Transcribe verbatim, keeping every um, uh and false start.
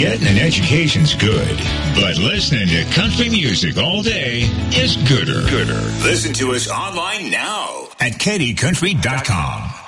Getting an education's good, but listening to country music all day is gooder. Gooder. Listen to us online now at Katy Country dot com.